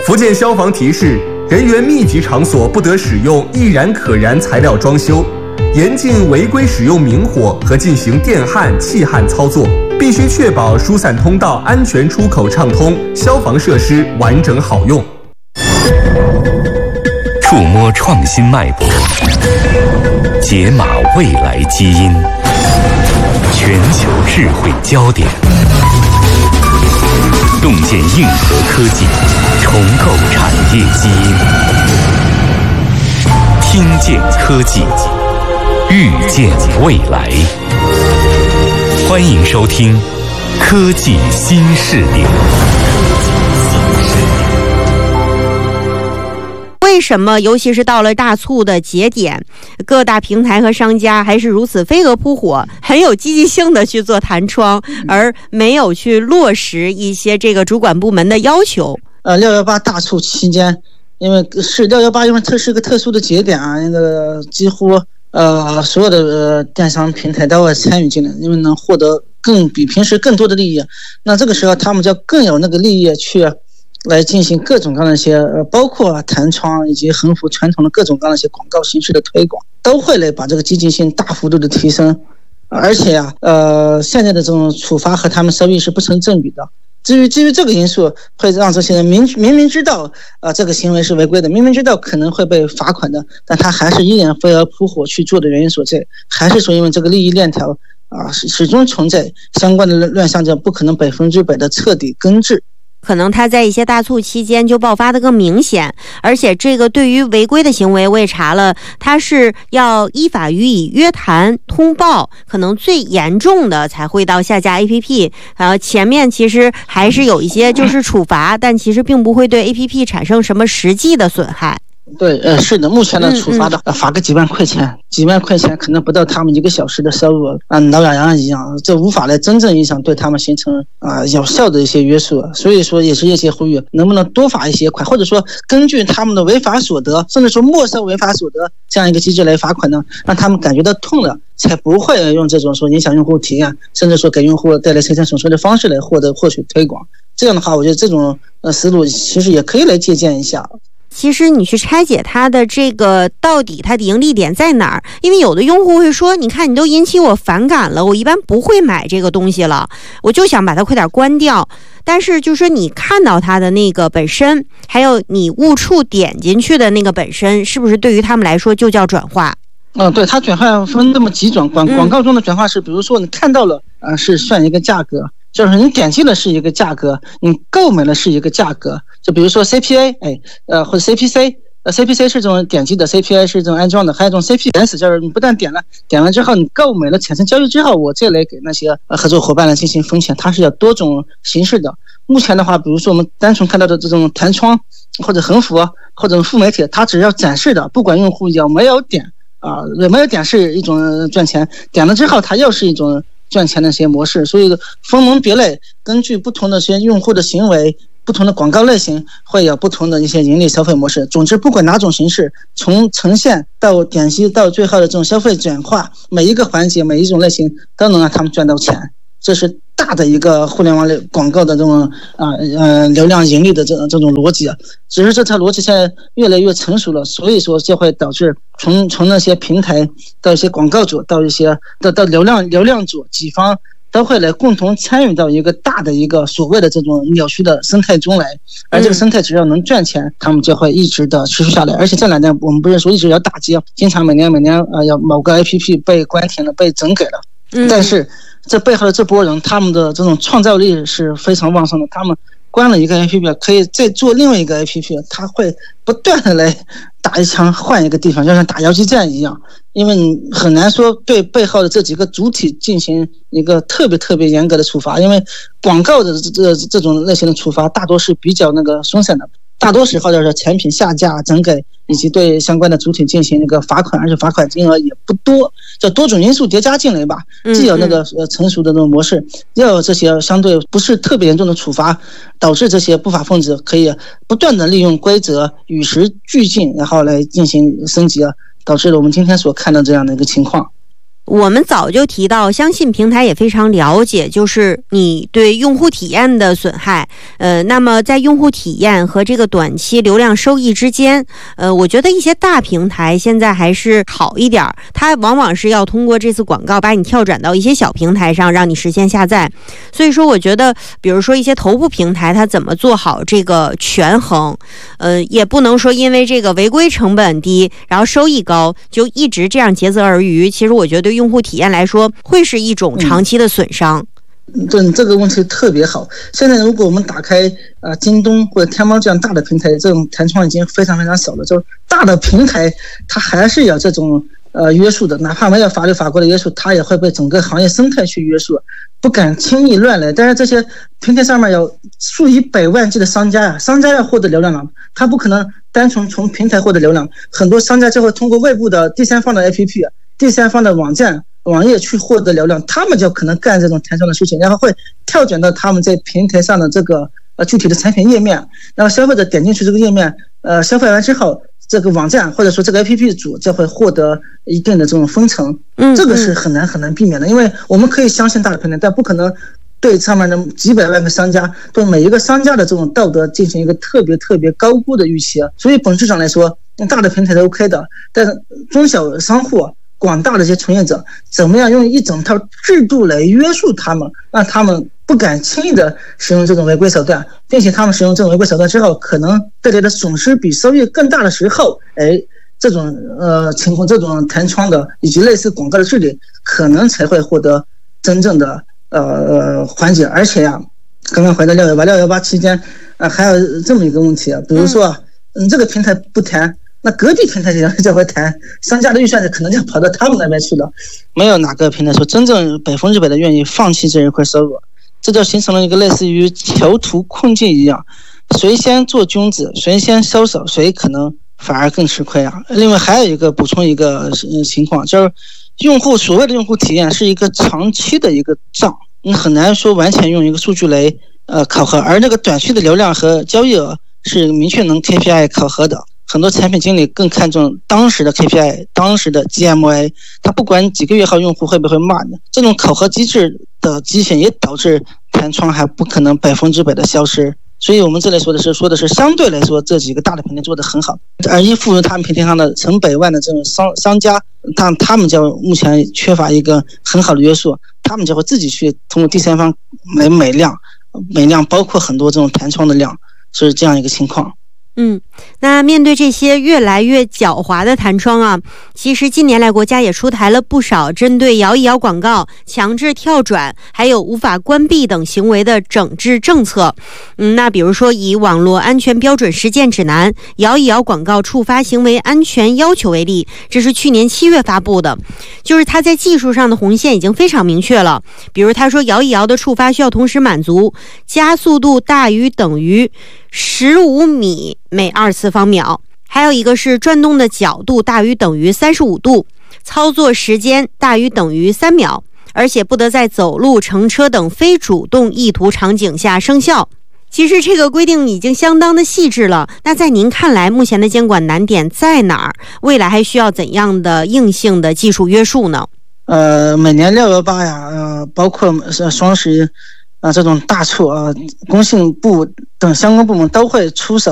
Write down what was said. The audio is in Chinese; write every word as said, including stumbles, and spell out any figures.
福建消防提示：人员密集场所不得使用易燃可燃材料装修，严禁违规使用明火和进行电焊、气焊操作，必须确保疏散通道安全出口畅通，消防设施完整好用。 触摸创新脉搏，解码未来基因，全球智慧焦点，洞见硬核科技，重构产业基因，听见科技，预见未来。欢迎收听《科技新视点》。 为什么尤其是到了大促的节点，各大平台和商家还是如此飞蛾扑火，很有积极性的去做弹窗，而没有去落实一些这个主管部门的要求？ 呃，六幺八大促期间，因为是六幺八，因为它是个特殊的节点啊，那个几乎呃所有的、呃、电商平台都会参与进来，因为能获得更比平时更多的利益。那这个时候他们就更有那个利益去来进行各种各样的一些呃，包括弹窗以及横幅传统的各种各样的一些广告形式的推广，都会来把这个积极性大幅度的提升。而且啊，呃，现在的这种处罚和他们收益是不成正比的。至于至于这个因素，会让这些人明明明知道啊、呃、这个行为是违规的，明明知道可能会被罚款的，但他还是依然飞蛾扑火去做的原因所在，还是说因为这个利益链条啊始始终存在，相关的乱象就不可能百分之百的彻底根治。 可能它在一些大促期间就爆发的更明显，而且这个对于违规的行为我也查了，它是要依法予以约谈通报，可能最严重的才会到下架 A P P， 呃，前面其实还是有一些就是处罚，但其实并不会对 A P P 产生什么实际的损害。 对，呃，是的，目前的处罚的、嗯嗯、罚个几万块钱，几万块钱可能不到他们一个小时的收入，啊，挠痒痒一样，这无法来真正意义上对他们形成啊、呃、有效的一些约束。所以说，也是一些呼吁，能不能多罚一些款，或者说根据他们的违法所得，甚至说没收违法所得这样一个机制来罚款呢，让他们感觉到痛了，才不会用这种说影响用户体验，甚至说给用户带来财产损失的方式来获得获取推广。这样的话，我觉得这种呃思路其实也可以来借鉴一下。 其实你去拆解它的这个到底它的盈利点在哪儿，因为有的用户会说，你看你都引起我反感了，我一般不会买这个东西了，我就想把它快点关掉。但是就是说你看到它的那个本身，还有你误触点进去的那个本身，是不是对于他们来说就叫转化？ 嗯，对，它转化分这么几种，广广告中的转化是，比如说你看到了，呃，是算一个价格，就是你点击了是一个价格，你购买了是一个价格。就比如说 C P A， 哎，呃，或者 C P C， 呃 ，C P C 是这种点击的 ，C P A 是这种安装的，还有一种 C P S， 就是你不但点了，点完之后你购买了产生交易之后，我再来给那些合作伙伴来进行分钱，它是有多种形式的。目前的话，比如说我们单纯看到的这种弹窗或者横幅或者副媒体，它只要展示的，不管用户有没有点啊，有没有点是一种赚钱，点了之后它又是一种赚钱的一些模式。所以分门别类，根据不同的些用户的行为，不同的广告类型会有不同的一些盈利消费模式。总之不管哪种形式，从呈现到点击到最后的这种消费转化，每一个环节每一种类型都能让他们赚到钱，这是大的一个互联网广告的这种啊呃流量盈利的这种这种逻辑。只是这套逻辑现在越来越成熟了，所以说就会导致从从那些平台到一些广告主到一些到到流量流量主几方都会来共同参与到一个大的一个所谓的这种扭曲的生态中来，而这个生态只要能赚钱，他们就会一直的持续下来。而且这两年我们不是说一直要打击，经常每年每年呃要某个 A P P 被关停了，被整改了，但是这背后的这波人，他们的这种创造力是非常旺盛的，他们关了一个 A P P 可以再做另外一个 A P P， 他会不断的来打一枪换一个地方，就像打游击战一样。因为你很难说对背后的这几个主体进行一个特别特别严格的处罚，因为广告的这这这种类型的处罚大多是比较那个松散的，大多时候就是产品下架、整改以及对相关的主体进行那个罚款，而且罚款金额也不多，就多种因素叠加进来吧。既有那个呃成熟的那种模式，又有这些相对不是特别严重的处罚，导致这些不法分子可以不断的利用规则与时俱进，然后来进行升级，导致了我们今天所看到这样的一个情况。 我们早就提到，相信平台也非常了解，就是你对用户体验的损害。呃，那么在用户体验和这个短期流量收益之间，呃，我觉得一些大平台现在还是好一点，它往往是要通过这次广告把你跳转到一些小平台上，让你实现下载。所以说，我觉得，比如说一些头部平台，它怎么做好这个权衡？呃，也不能说因为这个违规成本低，然后收益高，就一直这样竭泽而渔。其实我觉得对用户体验来说，会是一种长期的损伤。 嗯，对，你这个问题特别好。现在如果我们打开呃京东或者天猫这样大的平台，这种弹窗已经非常非常小了。就大的平台，它还是有这种呃约束的，哪怕没有法律法规的约束，它也会被整个行业生态去约束，不敢轻易乱来。但是这些平台上面有数以百万计的商家呀，商家要获得流量了，他不可能单纯从平台获得流量，很多商家就会通过外部的第三方的 A P P、第三方的网站。网页去获得流量，他们就可能干这种弹窗的事情，然后会跳转到他们在平台上的这个呃具体的产品页面，然后消费者点进去这个页面，呃消费完之后，这个网站或者说这个 A P P 主就会获得一定的这种分成，这个是很难很难避免的，因为我们可以相信大的平台，但不可能对上面的几百万个商家，对每一个商家的这种道德进行一个特别特别高估的预期，所以本质上来说，大的平台是 OK 的，但是中小商户。广大的这些从业者怎么样用一整套制度来约束他们，让他们不敢轻易的使用这种违规手段，并且他们使用这种违规手段之后，可能带来的损失比收益更大的时候，哎，这种呃情况，这种弹窗的以及类似广告的治理，可能才会获得真正的呃缓解。而且呀、啊，刚刚回到六幺八，六幺八期间啊、呃，还有这么一个问题啊，比如说，嗯，这个平台不谈。那隔壁平台就会谈，商家的预算可能就跑到他们那边去了。没有哪个平台说真正百分之百的愿意放弃这一块收入，这就形成了一个类似于囚徒困境一样，谁先做君子，谁先收手，谁可能反而更吃亏啊。另外还有一个补充一个情况，就是用户所谓的用户体验是一个长期的一个账，你很难说完全用一个数据来呃考核，而那个短期的流量和交易额是明确能 K P I 考核的。很多产品经理更看重当时的 K P I， 当时的 G M A， 他不管几个月后用户会不会骂你，这种考核机制的畸形也导致弹窗还不可能百分之百的消失。所以我们这里说的是说的是相对来说这几个大的平台做得很好，而依附于他们平台上的成百万的这种商商家，但他们就目前缺乏一个很好的约束，他们就会自己去通过第三方来买量，买量包括很多这种弹窗的量，是这样一个情况。 嗯，那面对这些越来越狡猾的弹窗啊，其实近年来国家也出台了不少针对摇一摇广告、强制跳转还有无法关闭等行为的整治政策。嗯，那比如说以网络安全标准实践指南、摇一摇广告触发行为安全要求为例，这是去年七月发布的，就是它在技术上的红线已经非常明确了。比如他说摇一摇的触发需要同时满足加速度大于等于十五米每二次方秒，还有一个是转动的角度大于等于三十五度，操作时间大于等于三秒，而且不得在走路、乘车等非主动意图场景下生效。其实这个规定已经相当的细致了，那在您看来，目前的监管难点在哪儿？未来还需要怎样的硬性的技术约束呢？ 呃，每年六幺八呀，呃，包括双十一啊、呃、这种大促啊，工信部等相关部门都会出手。